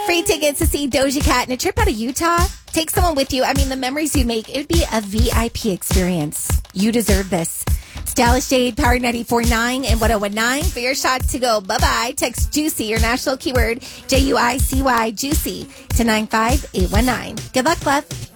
Free tickets to see Doja Cat and a trip out of Utah. Take someone with you. I mean, the memories you make, it would be a VIP experience. You deserve this. Stylish Jade, Power 94.9 and 101.9 for your shot to go. Bye-bye. Text Juicy, your national keyword, Juicy, Juicy, to 95819. Good luck, love.